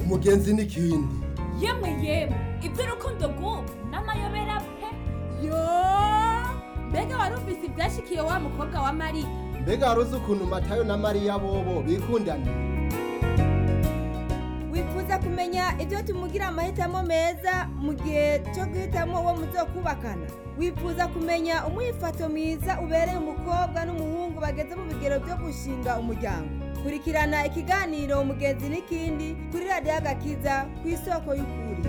umugenzi n'ikindi. yemwe iby'urukundo rw'ubu n'amayobera pe. yo mbega warumvise ibyashikiye wa mukobwa wa Mariya? Mbega waruzi ukuntu Matayo na Mariya bobo bikundana? wifuza kumenya ibyo tumugira amahitamo meza mu gihe cyo guhitamo uwo muzokubakana? wifuza kumenya umwifato mwiza ubereye umukobwa n'umuhungu bageze mu bigero byo gushinga umuryango? kurikirana ikiganiro umugenzi n'ikindi kuri radiyo agakiza ku isoko y'ukuri.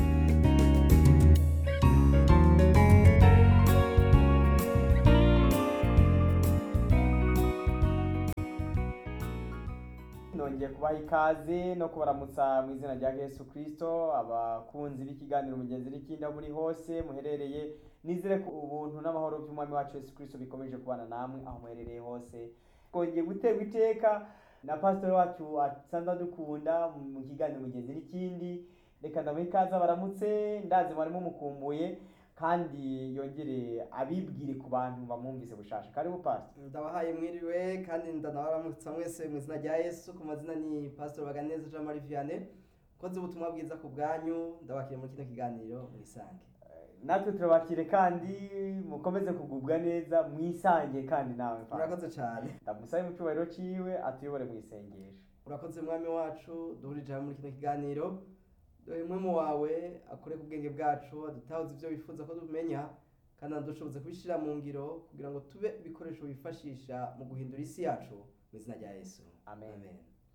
nongeye kubaha ikaze no kubaramutsa mu izina rya Yesu Kristo. Abakunzi b'ikiganiro umugenzi n'ikindi aho muri hose muherereye, nizere ko ubuntu n'amahoro by'umwami wacu Yesu Kristo bikomeje kubana namwe aho muherereye hose. Twongeye guterwa iteka na pastor wacu asanzwe adukunda mu kiganiro umugenzi n'ikindi. Reka ndamuha ikaze abaramutse, ndazi mwarimo mukumbuye kandi yongere abibwire ku bantu bamwumvise bushasha. Karibu pastor. Ndabahaye mwiriwe kandi ndanabaramutsa mwese mu izina rya Yesu. Ku mazina ni Pastor Baganeza Jean Marie Vianney, koze ubutumwa bwiza ku bwanyu. Ndabakiriye muri kino kiganiro mwisange. Natwe turabakire kandi mukomeze kugubwa neza mwisange kandi nawe Urakoze cyane. ndamusabe mu cyubahiro ciwe atuyobore mu isengesho. Urakoze mwami wacu, duhurije hamwe muri kino kiganiro. Dore mu wawe akore ku bwenge bwacu, adutahuze ibyo wifuza ko tumenya kandi adushoboze kubishira mu ngiro kugira ngo tube ibikoresho bifashisha mu guhindura isi yacu mu izina rya Yesu. Amen.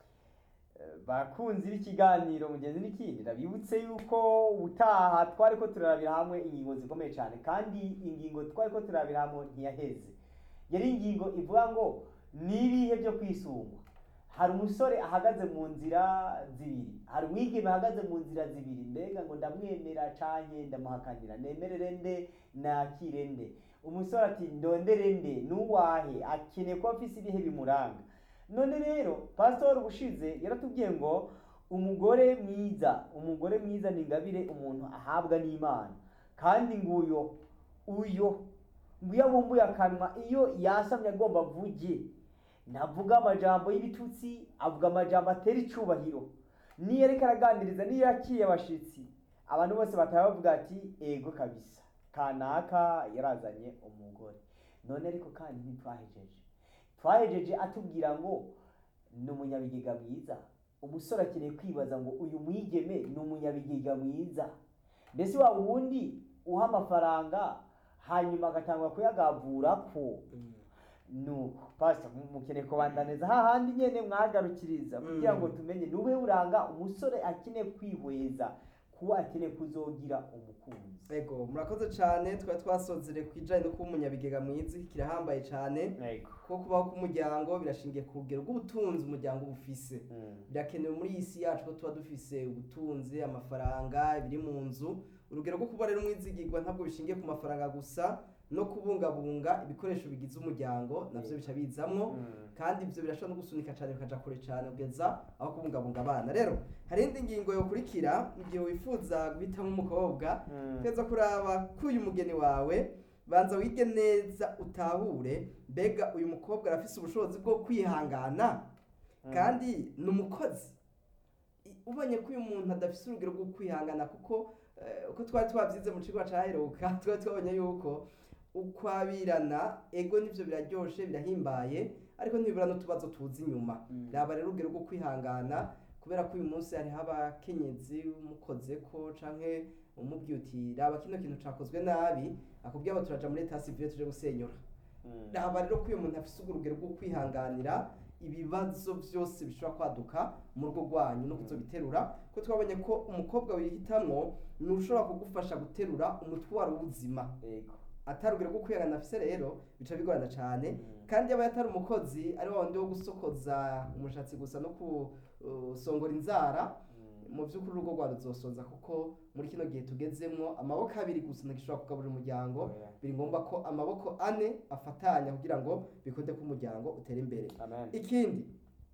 Bakunzi b'ikiganiro mugenzi n'ikindi, ndabibutse yuko utaha twariko turarabira hamwe ingingo zikomeye cyane, kandi ingingo twariko turarabira hamwe ntiyaheze. Yari ingingo ivuga ngo nibihe byo kwisungwa. Hari umusore ahagaze mu nzira zibiri, hari umwigeme ahagaze mu nzira zibiri, mbega ngo ndamwemera canke ndamuhakanira, nemerere nde nakire nde? Umusore ati ndondere nde, nuwahe, akeneye ko afise ibihe bimuranga. None rero pastor ubushize yaratubwiye ngo umugore mwiza ni ingabire umuntu ahabwa n'Imana, kandi nguyo abumbuye akanwa iyo yasamye agomba avuge, navuga amajambo y'ibitutsi, avuga amajambo atera icubahiro, niyo ariko araganiriza, niyo yakiye abashitsi, abantu bose bataha bavuga ati ego kabisa kanaka yarazanye umugore. None ariko kandi twahejeje atubwira ngo ni umunyabigega mwiza. Umusore akeneye kwibaza ngo uyu mwigeme ni umunyabigega mwiza, mbese wa wundi uha amafaranga hanyuma agatangwa kuyagavura ko nuko pastor mukeneye kubandaneza hahandi nyene mwagarukiriza kugira ngo tumenye nube uranga umusore akeneye kwihweza kuba akeneye kuzogira umukunzi. Ego murakoze cyane. Twasozere kwijanye no kuba umunyabigega mwiza, kirahambaye cyane ko kubaho k'umuryango birashingiye ku rugero rw'ubutunzi umuryango bufise. Birakenewe muri iyi si yacu ko tuba dufise ubutunzi, amafaranga, biri mu nzu. Urugero rwo kuba rero umwizigirwa ntabwo bishingiye ku mafaranga gusa, no kubungabunga ibikoresho bigize umuryango navyo bica bizamwo, kandi ivyo birashobora no gusunika cyane bikaja kure cyane kugeza aho kubungabunga abana. Rero hari indi ngingo yo kurikira mu gihe wifuza guhitamo umukobwa, teza kuraba k'uyu mugeni wawe, banza wige neza utahure mbega uyu mukobwa arafise ubushobozi bwo kwihangana kandi ni umukozi. Ubonye ko uyu muntu adafise urugero rwo kwihangana, kuko uko twari twabyize mu kigo caheruka twari twabonye yuko ukwabirana ego nivyo biraryoshe birahimbaye, ariko ntibibura n'utubazo tuzi inyuma. Raba rero urugero rwo kwihangana, kubera ko uyu munsi hariho abakenyezi umukozeko canke umubwiye uti raba kino kintu cakozwe nabi, akubwira ngo turaja muri etat civil tuje gusenyura. Raba rero ko uyu muntu afise urugero rwo kwihanganira ibibazo byose bishobora kwaduka mu rugo rwanyu no kuzobiterura, ko twabonye ko umukobwa wihitamwo ni ushobora kugufasha guterura umutwaro w'ubuzima. Atari urugero rwo kwihangana afise rero bica bigorana cyane, kandi yaba yatari umukozi ari wa wundi wo gusokoza umushatsi gusa no kusongora inzara, mu by'ukuri urugo rwa ruzosonza, kuko muri kino gihe tugezemwo amaboko abiri gusa ntagishobora kugaburira umuryango. Biri ngombwa ko amaboko ane afatanya kugira ngo bikunde ko umuryango utere imbere. Ikindi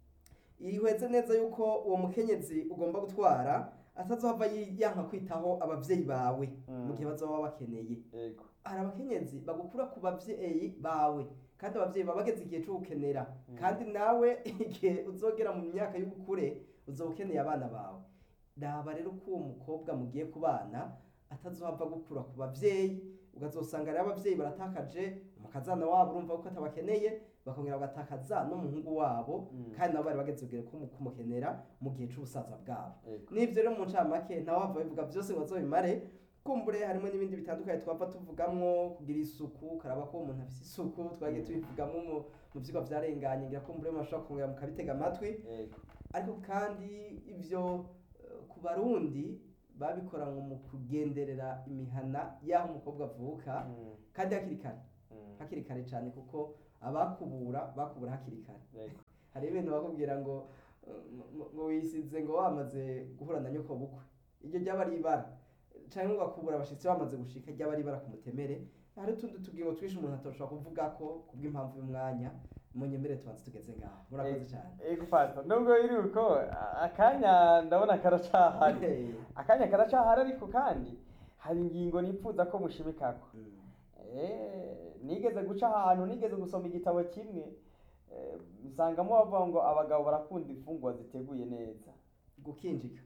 ihweze neza yuko uwo mukenyezi ugomba gutwara atazohava yanka kwitaho abavyeyi bawe mu gihe bazoba bakeneye. Hari abakenyezi bagukura ku bavyeyi bawe, kandi abavyeyi baba bageze igihe cyo gukenera, kandi nawe igihe uzogera mu myaka y'ubukure uzokeneye abana bawe. raba rero ko uwo mukobwa mugiye kubana atazohava gukura ku bavyeyi ukazosanga rero abavyeyi baratakaje umukazana wabo urumva ko atabakeneye bakongera bagatakaza n'umuhungu wabo kandi nabo bari bageze kugera ko kumukenera mu gihe c'ubusaza bwabo n'ivyo rero mu ncamake ntawe hava bivuga vyose ngo azobimare kumbure harimo n'ibindi bitandukanye twava tuvugamwo kugira isuku karaba ko umuntu afise isuku twagiye tubivugamo mu vyigwa vyarenganye ngira kumbure mashaka kongera mukabitega amatwi ariko kandi ivyo ku barundi babikora ngo mu kugenderera imihana y'aho umukobwa avuka kandi hakiri kare cyane kuko bakubura hakiri kare hari ibintu bakubwira ngo wisize ngo wamaze guhura na nyoko bukwe iryo ryaba ari ibara cyangwa ngo bakubura abashitsi bamaze gushika ryaba ari ibara ku mutemere hari utundi tugingo twishe umuntu atoshobora kuvuga ko kubw'impamvu y'umwanya munyemere tubanze tugeze ngaho murakoze cyane ego pastor nubwo iri uko akanya ndabona karacahari ariko kandi hari ingingo nipfuza ko mushimikako nigeze guca ahantu nigeze gusoma igitabo kimwe nsangamo bavuga ngo abagabo barakunda imfungwa ziteguye neza gukinjika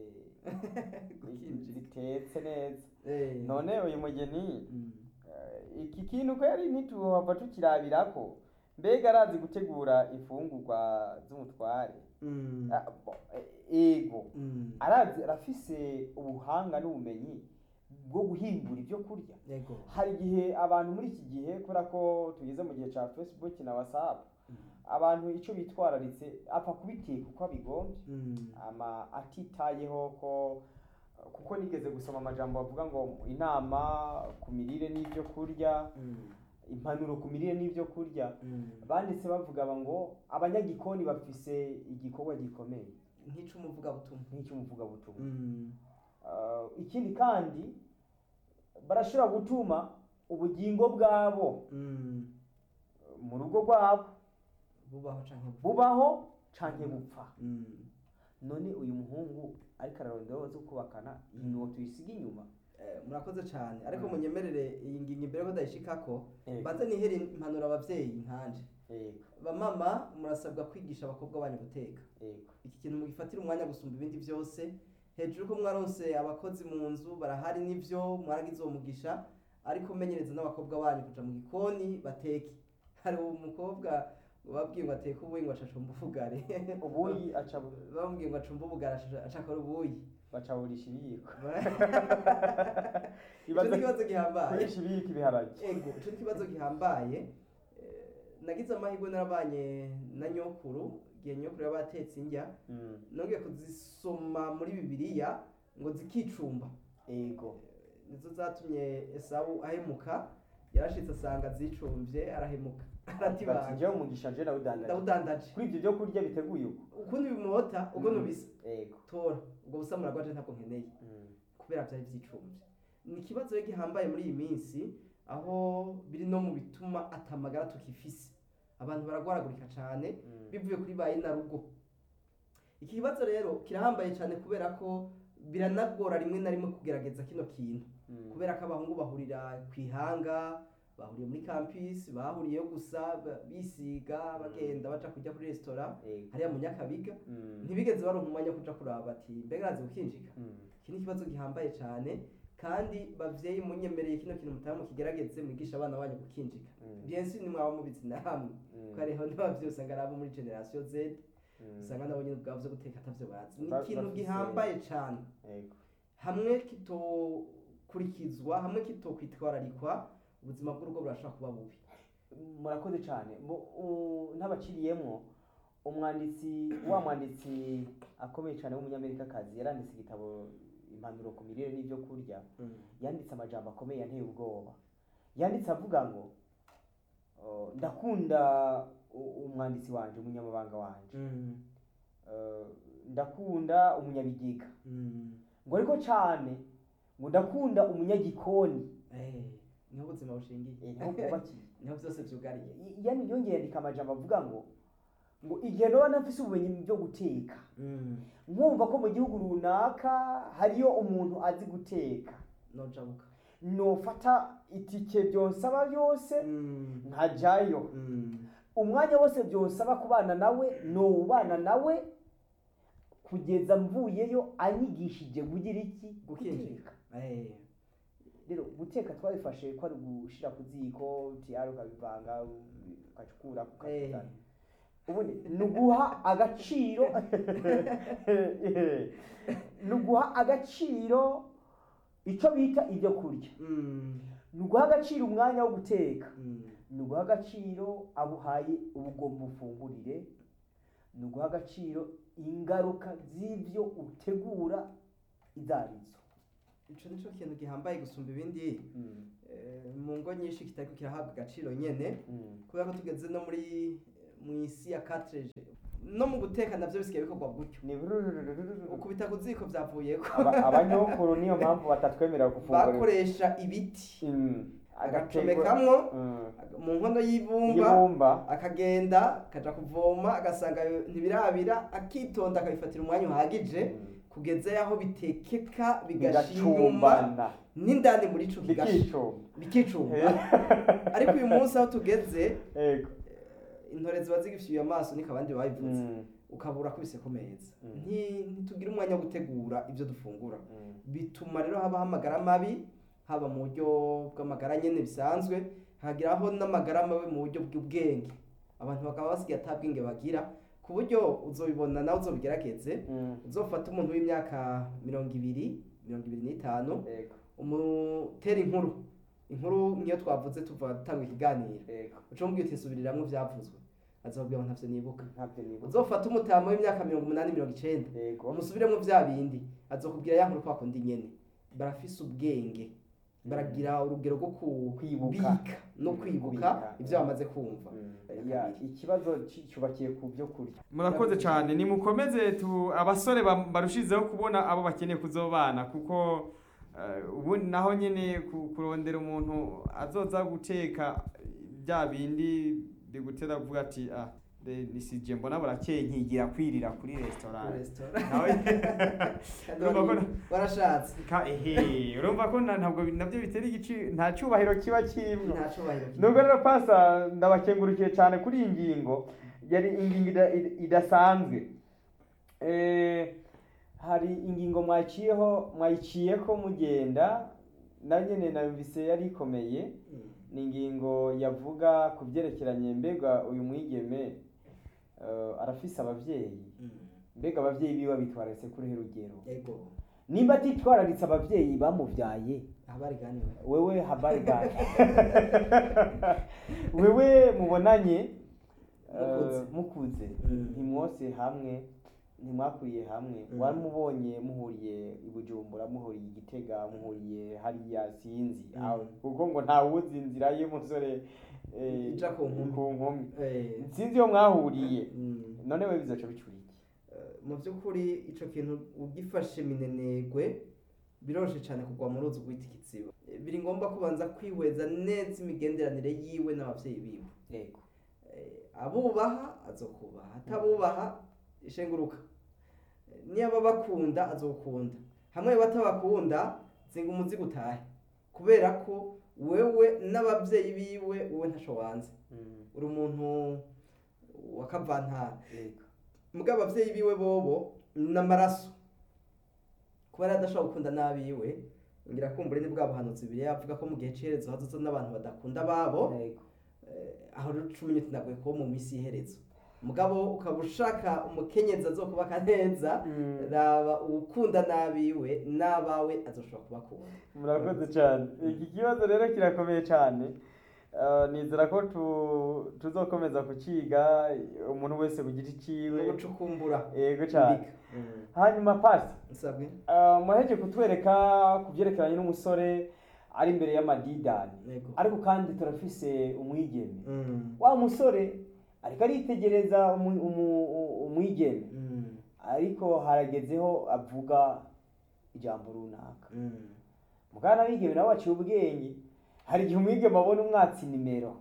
zitetse neza none uyu mugeni iki kintu ko yari ntituhava tukirabirako mbega arazi gutegura imfungurwa z'umutware ego arazi arafise ubuhanga n'ubumenyi bwo guhingura ibyo kurya hari igihe abantu muri iki gihe kubera ko tugeze mu gihe cya Facebook na WhatsApp abantu icyo bitwararitse apfa kubiteka uko abigombye atitayeho ko kuko nigeze gusoma amajambo bavuga ngo inama ku mirire n'ibyo kurya impanuro ku mirire n'ibyo kurya banditse bavuga ngo abanyagikoni bafise igikorwa gikomeye nk'icumuvugabutumwa ikindi kandi barashobora gutuma ubugingo bwabo mu rugo rwabo bubaho canke bupfa none uyu muhungu ariko ararondera zo kubakana ingo tuyisiga inyuma murakoze cyane ariko munyemerere iyi ngingo imbere ko dayishikako baze nihere impanuro abavyeyi nkanje bamama murasabwa kwigisha abakobwa banyu guteka iki kintu mugifatira umwanya gusumba ibindi byose hejuru ko mwaronse abakozi mu nzu barahari n'ivyo mwaragize uwo mugisha ariko menyereza n'abakobwa banyu kuja mu gikoni bateke hari umukobwa babwiye ngo ateke ubuyi ngo acacumba ubugari ubuyi aca bambwiye ngo acumba ubugari acakora ubuyi bacaburisha ibiyiko ikibazo gihambaye kurisha ibiyiko ibiharage ego ico kibazo gihambaye nagize amahirwe narabanye na nyokuru gihe nyokuru yabatetse indya nongeye kuzisoma muri Bibiliya ngo zikicumba ego nizo zatumye Esawu ahemuka yarashitse asanga zicumvye arahemuka aratibanga njyewe umugisha nje ndawudandaje kuri ibyo byo kurya biteguye ukundi bimota ubwo nubisa ego tora ubwo busamura rwaje ntabwo nkeneye kubera byari vyicumvye ni ikibazo rero gihambaye muri iyi minsi aho biri no mu bituma atamagara tukifise abantu baragwaragurika cyane bivuye kuri baye na rugo iki kibazo rero kirahambaye cyane kubera ko biranagora rimwe na rimwe kugerageza kino kintu kubera ko abahungu bahurira kwihanga bahuriye muri campus bahuriyeyo gusa bisiga bagenda baca kujya kuri restaurant hariya mu Nyakabiga ntibigeze baronka umwanya kuja kuraba ati mbega arazi gukinjika iki ni kibazo gihambaye cyane kandi bavyeyi munyemereye kino kintu mutamu kigerageze mwigisha abana banyu gukinjika bien sûr ni mwaba mubizi namwe ko ariho n'abavyeyi usanga arabo muri generation Z usanga nabo nyine ubwabo byo guteka atavyo bazi ni ikintu gihambaye cyane hamwe kitokurikizwa hamwe kitokwitwararikwa ubuzima bw'urugo burashobora kuba bubi murakoze cyane ntabaciriyemo umwanditsi akomeye cyane w'umunyamerikakazi yaranditse igitabo impanuro ku mirire n'ibyo kurya yanditse amajambo akomeye yanteye ubwoba yanditse avuga ngo ndakunda umwanditsi wanje umunyamabanga wanje ndakunda umunyabigega ngo ariko cyane ngo ndakunda umunyagikoni niho ubuzima bushingiye niho bwubakiye niho byose byugariye yani yongeye yandika amajambo avuga ngo igihe noba nafise ubumenyi byo guteka nkumva ko mu gihugu runaka hariyo umuntu azi guteka nojabuka nofata itike byonsaba byose nkajayo umwanya wose byonsaba kubana nawe no ubana nawe kugeza mvuyeyo anyigishije kugira iki Gukinjika. rero guteka twabifashe ko ari gushira ku ziko tiyari ukabivanga ukacukura ukabizana ubundi nuguha agaciro nuguha agaciro ico bita ibyo kurya nuguha agaciro umwanya wo guteka nuguha agaciro abuhaye ubugomba ufungurire nuguha agaciro ingaruka z'ivyo utegura izarizo. Ico nico kintu gihambaye gusumba ibindi mu ngo nyinshi kitariko kirahabwa agaciro nyene kubera ko tugeze no muri mw'isi ya 4G no mu guteka navyo bisigaye bikorwa gutyo ukubita ku ziko vyavuyeko abanyokuru niyo mpamvu batatwemerera gufungura bakoresha ibiti agacomekamwo mu nkono y'ibumba akagenda akaja kuvoma agasanga ntibirabira akitonda akabifatira umwanya uhagije kugeza yaho bitekeka bigashinyuma n'indani muri ico bikicumba ariko uyu munsi aho tugeze intore ziba zigifyuye amaso niko abandi babivuze ukabura kubise ku meza ntitugira umwanya wo gutegura ibyo dufungura bituma rero haba amagara mabi haba mu buryo bw'amagara nyene bisanzwe hagiraho n'amagara mabi mu buryo bw'ubwenge abantu bakaba basigaye atabwenge bagira ku buryo uzobibona nawe uzobigerageze uzofata umuntu w'imyaka 20-25 umutera inkuru niyo twavuze tuva dutanga ikiganiro uco mbwiye utisubiriramwe vyavuzwe azobwira ntavyo nibuka uzofata umutama w'imyaka 80-90 umusubiremwe vya bindi azokubwira ya nkuru kwa kundi nyene barafise ubwenge baragira urugero rwo kwibuka no kwibuka ivyo bamaze kumva ikibazo cyubakiye ku byo kurya. Murakoze cyane nimukomeze abasore barushizeho kubona abo bakeneye kuzobana kuko ubu naho nyene kurondera umuntu azoza guteka bya bindi bigutera kuvuga ati nisije mbona burakeye nkigira kwirira kuri restaurant nawe barashatse urumva ko ntabwo nabyo bitera igici nta cyubahiro kiba kimwe nta cyubahiro nubwo rero pasa ndabakengurukiye cyane kuri iyi ngingo yari ingingo idasanzwe hari ingingo mwayiciyeko mugenda na nyene nabise yari ikomeye ni ingingo yavuga ku byerekeranye mbega uyu mwigeme arafise abavyeyi mbega abavyeyi biwe bitwararitse kuri rugero nimba atitwararitse abavyeyi bamuvyaye wewe habari gani wewe mubonanye mukuze ntimwose hamwe ntimwakuriye hamwe waramubonye muhuriye i Bujumbura muhuriye i Gitega muhuriye hariya sinzi kuko ngo ntawuzi inzira y'umusore ija ku nkomi sinzi iyo mwahuriye none we bizaca bicuriki mu by'ukuri ico kintu ugifashe minenegwe biroshe cyane kugwa mu ruzi gwita ikiziba biri ngombwa kubanza kwihweza neza imigenderanire yiwe n'abavyeyi biwe yego abubaha azokubaha atabubaha ishenguruka niba bakunda azokunda hamwe batabakunda zinga umuzigo utahe kubera ko wewe n'abavyeyi biwe wowe ntasho wanze uri umuntu wakavantara mugabo abavyeyi biwe bobo n'amaraso kubera adashobora gukunda nabiwe ngira kumbure ni bwa buhanuzi biri yavuga ko mu gihe ciherezo hazoza n'abantu badakunda babo aho rero 10 minutes naguye ko mu misi iherezo mugabo ukabushaka umukenyezi azokubaka neza raba ukunda nabiwe nabawe azoshobora kubakunda. Murakoze cyane iki kibazo rero kirakomeye cyane nizera ko tuzokomeza kuciga umuntu wese kugira iciwe gucukumbura yego cyane hanyuma pasi nsabwe muheje kutwereka kuvyerekeranye n'umusore ari imbere y'amadidani ariko kandi turafise umwigeme wa musore ariko aritegereza umwigeme ariko haragezeho avuga ijambo runaka mugana wigeme nawe aciye ubwenge hari igihe umwigeme abona umwatsi nimero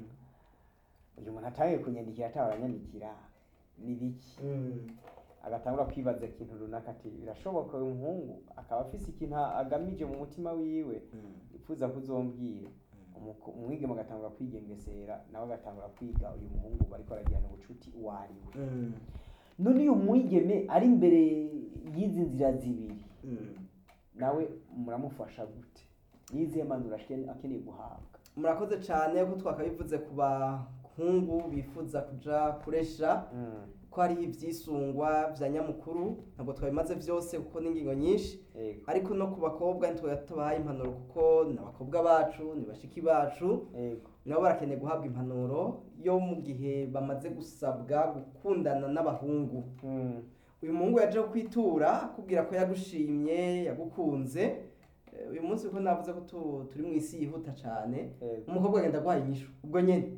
uyu muntu atangiye kunyandikira atabaranyandikira ni biki agatangura kwibaza ikintu runaka ati birashoboka uyu muhungu akaba afise ikintu agamije mu mutima wiwe yifuza kuzombwira umwigeme agatangura kwigengesera nawe agatangura kwiga uyu muhungu bariko aragirana ubucuti uwariwe none uyu mwigeme ari imbere y'izi nzira zibiri nawe muramufasha gute yizihe mpanuro akeneye guhabwa? murakoze cyane ko twakabivuze ku bahungu bifuza kuja kuresha ko hariho ivyisungwa vya nyamukuru ntabwo twabimaze vyose kuko n'ingingo nyinshi ariko no ku bakobwa ntitwatabahaye impanuro kuko n'abakobwa bacu ni bashiki bacu nabo barakeneye guhabwa impanuro yo mu gihe bamaze gusabwa gukundana n'abahungu. Uyu muhungu yaje kwitura akubwira ko yagushimye yagukunze uyu munsi uko navuze ko turi mu isi yihuta cyane umukobwa agenda guhaye inyishu ubwo nyene